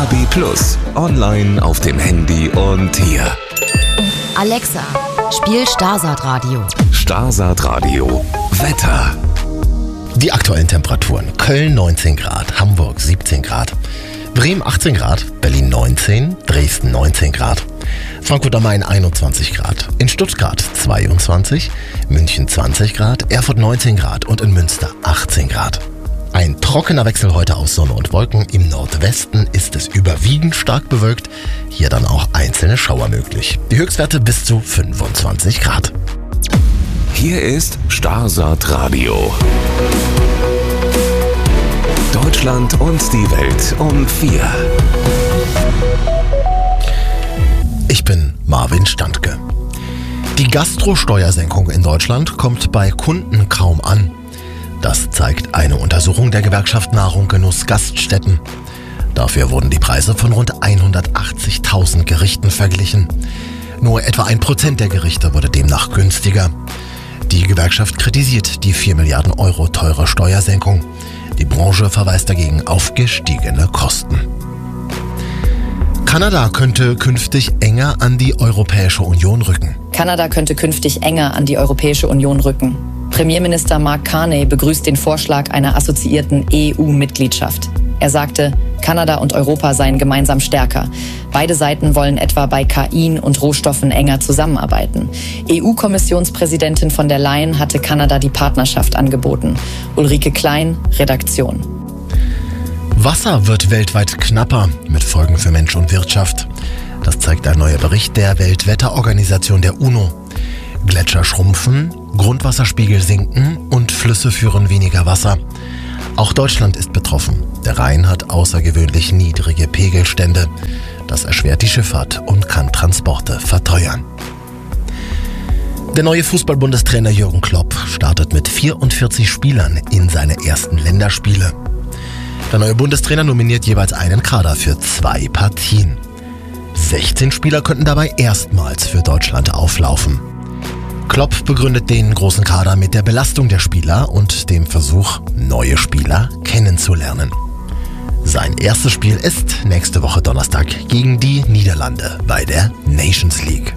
DAB+, online auf dem Handy und hier. Alexa, spiel Starsat Radio. Starsat Radio Wetter. Die aktuellen Temperaturen: Köln 19 Grad, Hamburg 17 Grad, Bremen 18 Grad, Berlin 19, Dresden 19 Grad, Frankfurt am Main 21 Grad, in Stuttgart 22, München 20 Grad, Erfurt 19 Grad und in Münster 18 Grad. Ein trockener Wechsel heute aus Sonne und Wolken. Im Nordwesten ist es überwiegend stark bewölkt, hier dann auch einzelne Schauer möglich. Die Höchstwerte bis zu 25 Grad. Hier ist Starsat Radio. Deutschland und die Welt um 4. Ich bin Marvin Standke. Die Gastrosteuersenkung in Deutschland kommt bei Kunden kaum an. Das zeigt eine Untersuchung der Gewerkschaft Nahrung Genuss Gaststätten. Dafür wurden die Preise von rund 180.000 Gerichten verglichen. Nur etwa 1% der Gerichte wurde demnach günstiger. Die Gewerkschaft kritisiert die 4 Milliarden Euro teure Steuersenkung. Die Branche verweist dagegen auf gestiegene Kosten. Kanada könnte künftig enger an die Europäische Union rücken. Kanada könnte künftig enger an die Europäische Union rücken. Premierminister Mark Carney begrüßt den Vorschlag einer assoziierten EU-Mitgliedschaft. Er sagte, Kanada und Europa seien gemeinsam stärker. Beide Seiten wollen etwa bei KI und Rohstoffen enger zusammenarbeiten. EU-Kommissionspräsidentin von der Leyen hatte Kanada die Partnerschaft angeboten. Ulrike Klein, Redaktion. Wasser wird weltweit knapper, mit Folgen für Mensch und Wirtschaft. Das zeigt ein neuer Bericht der Weltwetterorganisation der UNO. Gletscher schrumpfen, Grundwasserspiegel sinken und Flüsse führen weniger Wasser. Auch Deutschland ist betroffen. Der Rhein hat außergewöhnlich niedrige Pegelstände. Das erschwert die Schifffahrt und kann Transporte verteuern. Der neue Fußball-Bundestrainer Jürgen Klopp startet mit 44 Spielern in seine ersten Länderspiele. Der neue Bundestrainer nominiert jeweils einen Kader für 2 Partien. 16 Spieler könnten dabei erstmals für Deutschland auflaufen. Klopp begründet den großen Kader mit der Belastung der Spieler und dem Versuch, neue Spieler kennenzulernen. Sein erstes Spiel ist nächste Woche Donnerstag gegen die Niederlande bei der Nations League.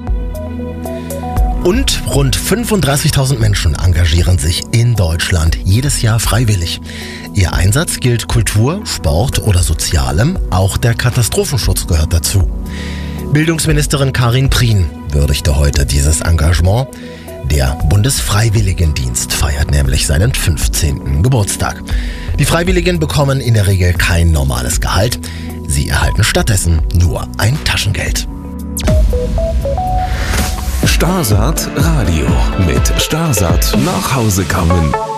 Und rund 35.000 Menschen engagieren sich in Deutschland jedes Jahr freiwillig. Ihr Einsatz gilt Kultur, Sport oder Sozialem, auch der Katastrophenschutz gehört dazu. Bildungsministerin Karin Prien würdigte heute dieses Engagement. Der Bundesfreiwilligendienst feiert nämlich seinen 15. Geburtstag. Die Freiwilligen bekommen in der Regel kein normales Gehalt. Sie erhalten stattdessen nur ein Taschengeld. Starsat Radio mit Starsat nach Hause kommen.